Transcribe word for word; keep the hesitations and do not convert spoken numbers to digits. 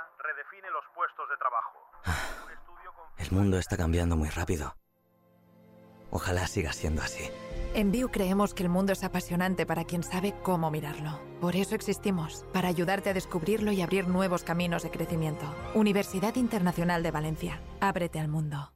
redefine los puestos de trabajo. Un estudio con... El mundo está cambiando muy rápido. Ojalá siga siendo así. En Viu creemos que el mundo es apasionante para quien sabe cómo mirarlo. Por eso existimos, para ayudarte a descubrirlo y abrir nuevos caminos de crecimiento. Universidad Internacional de Valencia. Ábrete al mundo.